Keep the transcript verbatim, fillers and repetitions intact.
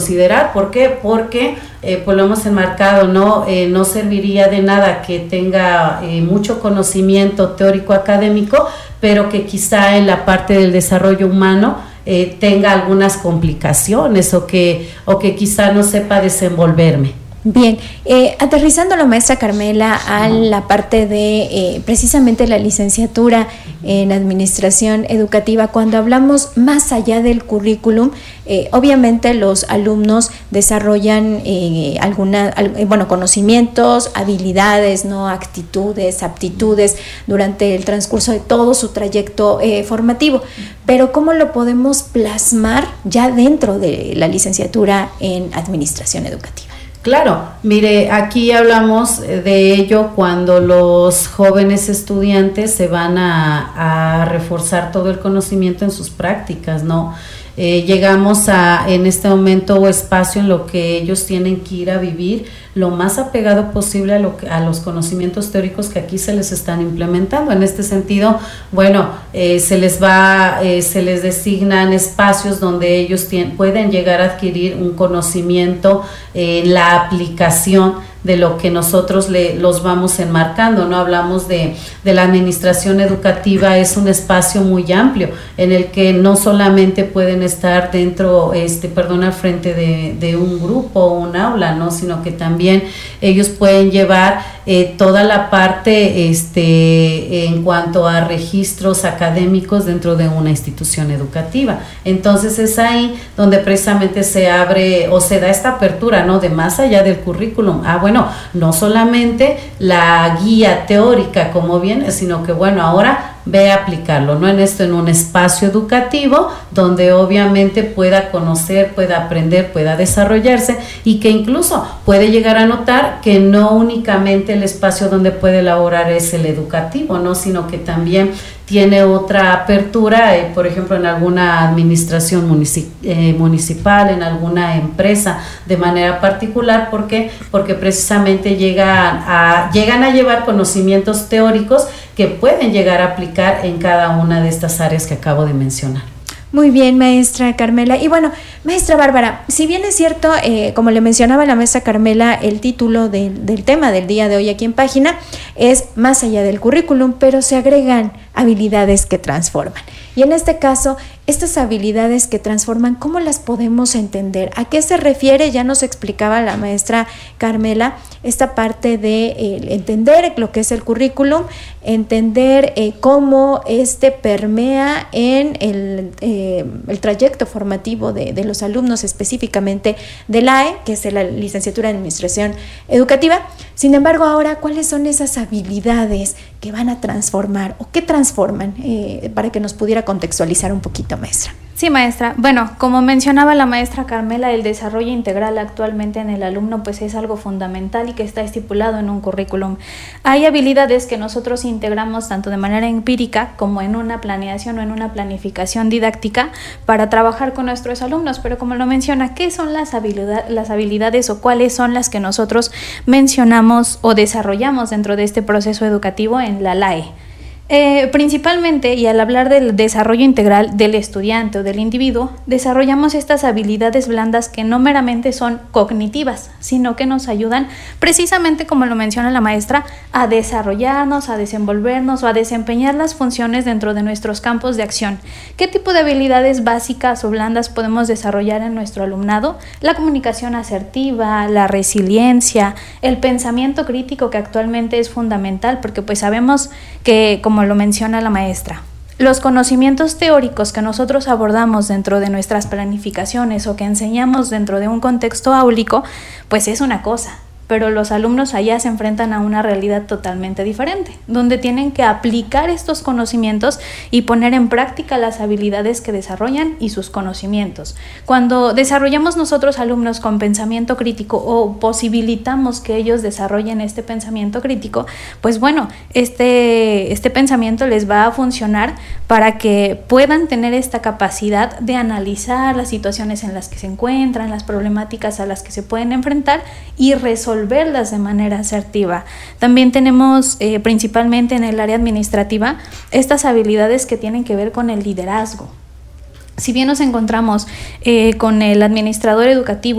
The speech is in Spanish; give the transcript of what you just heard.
considerar. ¿Por qué? Porque eh, pues lo hemos enmarcado, ¿no? Eh, no serviría de nada que tenga eh, mucho conocimiento teórico académico, pero que quizá en la parte del desarrollo humano eh, tenga algunas complicaciones o que, o que quizá no sepa desenvolverme. Bien, eh, aterrizando la maestra Carmela a la parte de eh, precisamente la licenciatura en administración educativa, cuando hablamos más allá del currículum, eh, obviamente los alumnos desarrollan eh, alguna, al, eh, bueno, conocimientos, habilidades, no actitudes, aptitudes durante el transcurso de todo su trayecto eh, formativo, pero ¿cómo lo podemos plasmar ya dentro de la licenciatura en administración educativa? Claro, mire, aquí hablamos de ello cuando los jóvenes estudiantes se van a, a reforzar todo el conocimiento en sus prácticas, ¿no? Eh, llegamos a, en este momento o espacio en lo que ellos tienen que ir a vivir lo más apegado posible a, lo que, a los conocimientos teóricos que aquí se les están implementando. En este sentido, bueno, eh, se les va, eh, se les designan espacios donde ellos tienen, pueden llegar a adquirir un conocimiento en eh, la aplicación de lo que nosotros le, los vamos enmarcando, ¿no? Hablamos de, de la administración educativa, es un espacio muy amplio en el que no solamente pueden estar dentro, este, perdón, al frente de, de un grupo o un aula, ¿no? Sino que también ellos pueden llevar eh, toda la parte este, en cuanto a registros académicos dentro de una institución educativa. Entonces es ahí donde precisamente se abre o se da esta apertura, ¿no? De más allá del currículum. Ah, bueno, no solamente la guía teórica como viene, sino que bueno, ahora ve a aplicarlo, ¿no? En esto, en un espacio educativo donde obviamente pueda conocer, pueda aprender, pueda desarrollarse y que incluso puede llegar a notar que no únicamente el espacio donde puede elaborar es el educativo, ¿no? Sino que también tiene otra apertura, eh, por ejemplo, en alguna administración municip- eh, municipal, en alguna empresa de manera particular. ¿Por qué? Porque precisamente llegan a, llegan a llevar conocimientos teóricos que pueden llegar a aplicar en cada una de estas áreas que acabo de mencionar. Muy bien, maestra Carmela. Y bueno, maestra Bárbara, si bien es cierto, eh, como le mencionaba la maestra Carmela, el título de, del tema del día de hoy aquí en Página es Más allá del currículum, pero se agregan habilidades que transforman. Y en este caso, estas habilidades que transforman, ¿cómo las podemos entender? ¿A qué se refiere? Ya nos explicaba la maestra Carmela esta parte de eh, entender lo que es el currículum, entender eh, cómo este permea en el, eh, el trayecto formativo de, de los alumnos, específicamente del A E, que es la licenciatura en Administración Educativa. Sin embargo, ahora, ¿cuáles son esas habilidades que van a transformar o que transforman eh, para que nos pudiera contextualizar un poquito, maestra? Sí, maestra. Bueno, como mencionaba la maestra Carmela, el desarrollo integral actualmente en el alumno pues es algo fundamental y que está estipulado en un currículum. Hay habilidades que nosotros integramos tanto de manera empírica como en una planeación o en una planificación didáctica para trabajar con nuestros alumnos, pero como lo menciona, ¿qué son las habilidades, las habilidades o cuáles son las que nosotros mencionamos o desarrollamos dentro de este proceso educativo en la L A E? Eh, principalmente, y al hablar del desarrollo integral del estudiante o del individuo, desarrollamos estas habilidades blandas que no meramente son cognitivas, sino que nos ayudan precisamente, como lo menciona la maestra, a desarrollarnos, a desenvolvernos o a desempeñar las funciones dentro de nuestros campos de acción. ¿Qué tipo de habilidades básicas o blandas podemos desarrollar en nuestro alumnado? La comunicación asertiva, la resiliencia, el pensamiento crítico, que actualmente es fundamental porque pues sabemos que, como lo menciona la maestra, los conocimientos teóricos que nosotros abordamos dentro de nuestras planificaciones o que enseñamos dentro de un contexto áulico, pues es una cosa, pero los alumnos allá se enfrentan a una realidad totalmente diferente, donde tienen que aplicar estos conocimientos y poner en práctica las habilidades que desarrollan y sus conocimientos. Cuando desarrollamos nosotros alumnos con pensamiento crítico o posibilitamos que ellos desarrollen este pensamiento crítico, pues bueno, este, este pensamiento les va a funcionar para que puedan tener esta capacidad de analizar las situaciones en las que se encuentran, las problemáticas a las que se pueden enfrentar y resolver verlas de manera asertiva. También tenemos eh, principalmente en el área administrativa estas habilidades que tienen que ver con el liderazgo. Si bien nos encontramos eh, con el administrador educativo